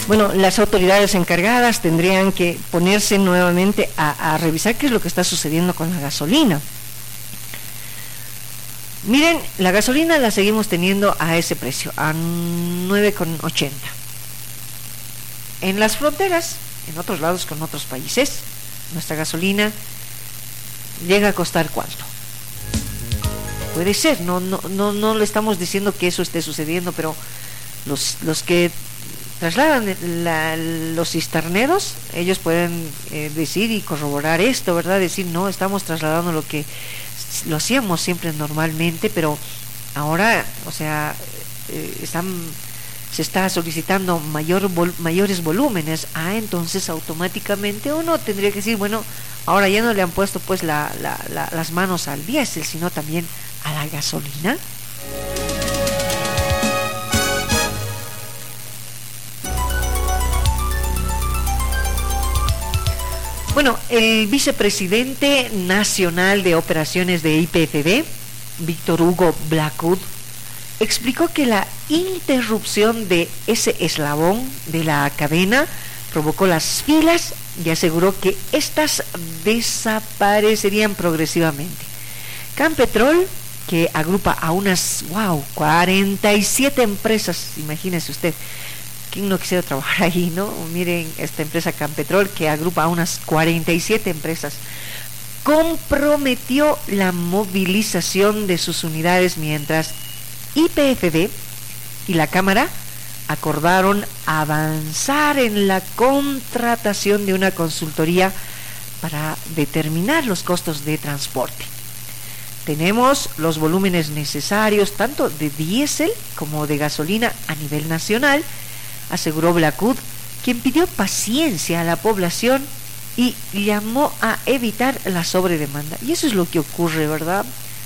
Bueno, las autoridades encargadas tendrían que ponerse nuevamente a revisar qué es lo que está sucediendo con la gasolina. Miren, la gasolina la seguimos teniendo a ese precio, a 9,80. En las fronteras, en otros lados con otros países, nuestra gasolina llega a costar ¿cuánto? Puede ser, no le estamos diciendo que eso esté sucediendo, pero los que trasladan los cisterneros, ellos pueden decir y corroborar esto, ¿verdad? Decir, no, estamos trasladando lo que lo hacíamos siempre normalmente, pero ahora, o sea, se está solicitando mayores volúmenes. Entonces automáticamente uno tendría que decir, bueno, ahora ya no le han puesto pues las manos al diésel, sino también a la gasolina. Bueno, el vicepresidente nacional de operaciones de YPFB, Víctor Hugo Blackwood, explicó que la interrupción de ese eslabón de la cadena provocó las filas y aseguró que estas desaparecerían progresivamente. Campetrol, que agrupa a unas 47 empresas, imagínese usted, ¿quién no quisiera trabajar ahí, no? Miren, esta empresa Campetrol, que agrupa a unas 47 empresas, comprometió la movilización de sus unidades, mientras YPFB y la Cámara acordaron avanzar en la contratación de una consultoría para determinar los costos de transporte. Tenemos los volúmenes necesarios tanto de diésel como de gasolina a nivel nacional, aseguró Blackwood, quien pidió paciencia a la población y llamó a evitar la sobredemanda. Y eso es lo que ocurre, ¿verdad?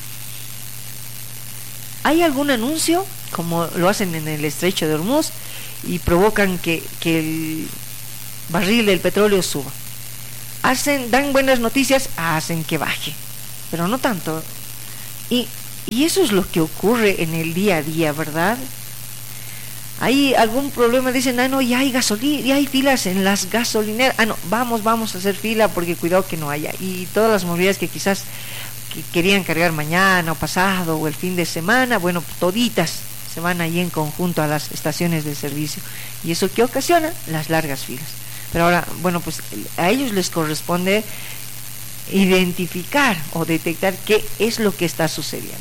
Hay algún anuncio, como lo hacen en el estrecho de Hormuz, y provocan que el barril del petróleo suba. Dan buenas noticias, hacen que baje, pero no tanto. Y eso es lo que ocurre en el día a día, ¿verdad? Hay algún problema, dicen, no, ya hay gasolina, ya hay filas en las gasolineras. No, vamos a hacer fila porque cuidado que no haya. Y todas las movilidades que quizás querían cargar mañana o pasado o el fin de semana, bueno, toditas se van ahí en conjunto a las estaciones de servicio. Y eso que ocasiona las largas filas. Pero ahora, bueno, pues a ellos les corresponde identificar o detectar qué es lo que está sucediendo.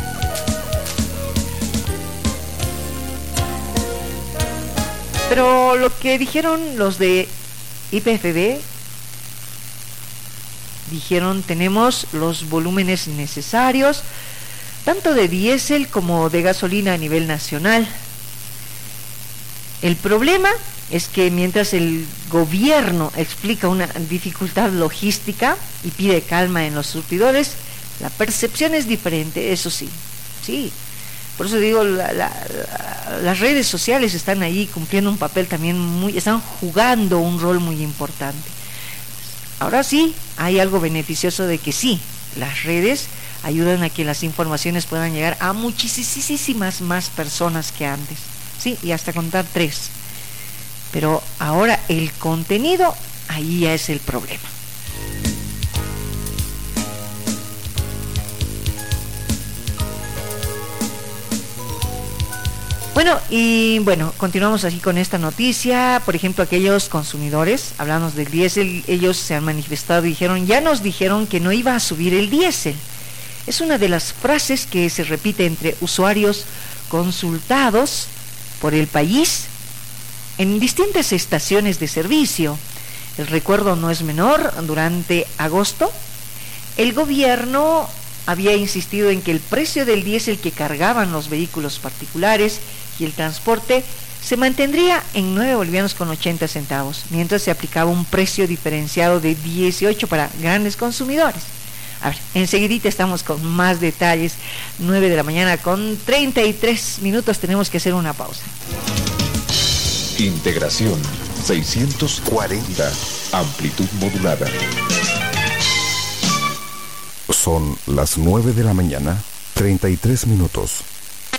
Pero lo que dijeron los de YPFB, dijeron, tenemos los volúmenes necesarios, tanto de diésel como de gasolina a nivel nacional. El problema es que mientras el gobierno explica una dificultad logística y pide calma en los surtidores, la percepción es diferente, eso sí. Por eso digo, las redes sociales están ahí cumpliendo un papel también están jugando un rol muy importante. Ahora sí, hay algo beneficioso de que sí, las redes ayudan a que las informaciones puedan llegar a muchísimas más personas que antes, sí, y hasta contar 3. Pero ahora el contenido, ahí ya es el problema. Bueno, continuamos así con esta noticia. Por ejemplo, aquellos consumidores, hablamos del diésel, ellos se han manifestado y dijeron, ya nos dijeron que no iba a subir el diésel. Es una de las frases que se repite entre usuarios consultados por el país en distintas estaciones de servicio. El recuerdo no es menor. Durante agosto, el gobierno había insistido en que el precio del diésel que cargaban los vehículos particulares y el transporte se mantendría en 9.80 bolivianos, mientras se aplicaba un precio diferenciado de 18 para grandes consumidores. A ver, enseguidita estamos con más detalles. 9:33 a.m, tenemos que hacer una pausa. Integración 640, amplitud modulada. Son las 9:33 a.m.